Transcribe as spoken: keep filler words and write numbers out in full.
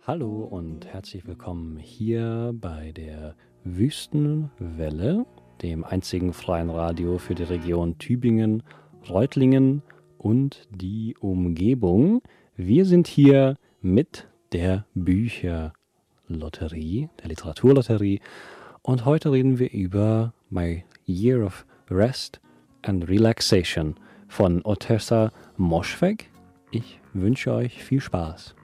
Hallo und herzlich willkommen hier bei der Wüstenwelle, dem einzigen freien Radio für die Region Tübingen, Reutlingen und die Umgebung. Wir sind hier mit der Bücherlotterie, der Literaturlotterie, und heute reden wir über My Year of Rest and Relaxation von Ottessa Moschweg. Ich wünsche euch viel Spaß.